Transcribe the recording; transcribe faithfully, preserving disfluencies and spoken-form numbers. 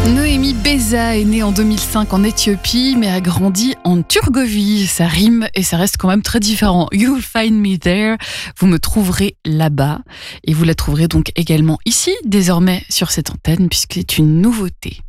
Noémie Beza est née en deux mille cinq en Éthiopie, mais a grandi en Turgovie. Ça rime et ça reste quand même très différent. You'll find me there. Vous me trouverez là-bas. Et vous la trouverez donc également ici, désormais sur cette antenne, puisque c'est une nouveauté.